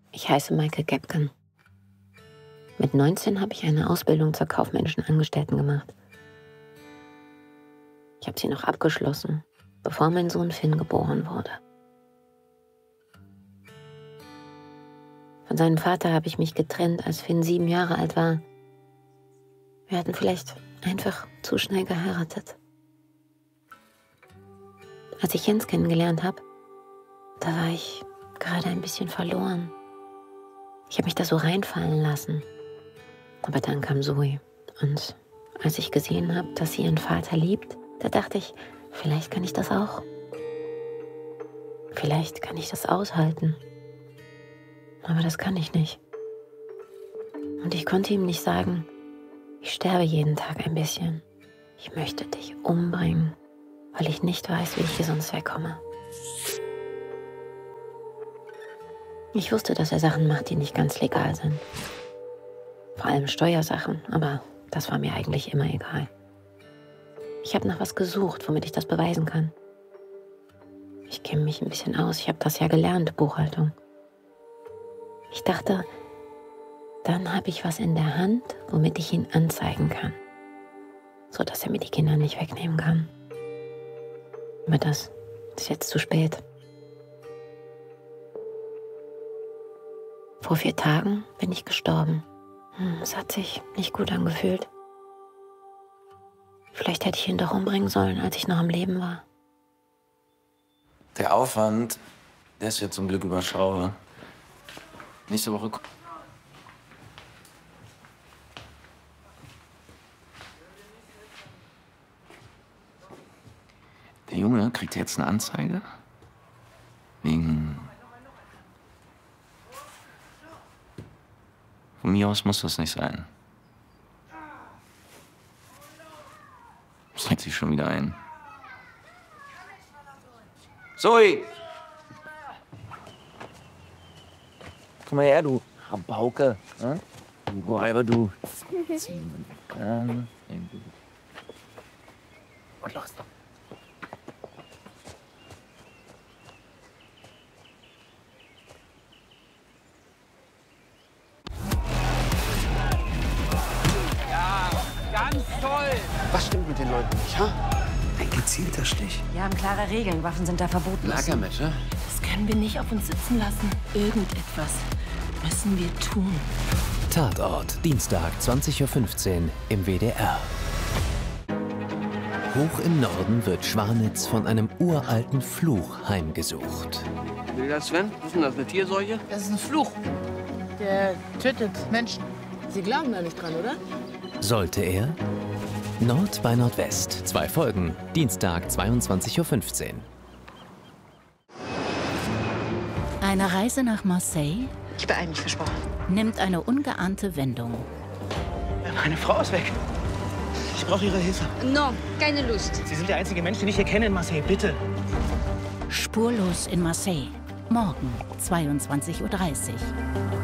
Ich heiße Maike Gebken. Mit 19 habe ich eine Ausbildung zur kaufmännischen Angestellten gemacht. Ich habe sie noch abgeschlossen, bevor mein Sohn Finn geboren wurde. Von seinem Vater habe ich mich getrennt, als Finn 7 Jahre alt war. Wir hatten vielleicht einfach zu schnell geheiratet. Als ich Jens kennengelernt habe, da war ich gerade ein bisschen verloren. Ich habe mich da so reinfallen lassen. Aber dann kam Zoe. Und als ich gesehen habe, dass sie ihren Vater liebt, da dachte ich, vielleicht kann ich das auch. Vielleicht kann ich das aushalten. Aber das kann ich nicht. Und ich konnte ihm nicht sagen, ich sterbe jeden Tag ein bisschen. Ich möchte dich umbringen, weil ich nicht weiß, wie ich hier sonst wegkomme. Ich wusste, dass er Sachen macht, die nicht ganz legal sind. Vor allem Steuersachen, aber das war mir eigentlich immer egal. Ich habe nach was gesucht, womit ich das beweisen kann. Ich kenne mich ein bisschen aus, ich habe das ja gelernt, Buchhaltung. Ich dachte, dann habe ich was in der Hand, womit ich ihn anzeigen kann, sodass er mir die Kinder nicht wegnehmen kann. Aber das ist jetzt zu spät. Vor 4 Tagen bin ich gestorben. Es hat sich nicht gut angefühlt. Vielleicht hätte ich ihn doch umbringen sollen, als ich noch am Leben war. Der Aufwand, der ist ja zum Glück überschaubar. Nächste Woche. Der Junge kriegt jetzt eine Anzeige wegen. Von mir aus muss das nicht sein. Zeigt sich schon wieder ein. Zoe! Komm mal her, du Rabauke. Hm? Du Weiber, du. Und los. Ganz toll! Was stimmt mit den Leuten nicht, ha? Ein gezielter Stich. Wir haben klare Regeln. Waffen sind da verboten. Lagermesser? Das können wir nicht auf uns sitzen lassen. Irgendetwas müssen wir tun. Tatort, Dienstag, 20:15 Uhr im WDR. Hoch im Norden wird Schwanitz von einem uralten Fluch heimgesucht. Will das, Sven? Was ist denn das, eine Tierseuche? Das ist ein Fluch. Der tötet Menschen. Sie glauben da nicht dran, oder? Sollte er? Nord bei Nordwest. 2 Folgen. Dienstag, 22:15 Uhr. Eine Reise nach Marseille Ich beeile mich, versprochen. nimmt eine ungeahnte Wendung. Meine Frau ist weg. Ich brauche Ihre Hilfe. No, keine Lust. Sie sind der einzige Mensch, den ich hier kenne in Marseille. Bitte. Spurlos in Marseille. Morgen, 22:30 Uhr.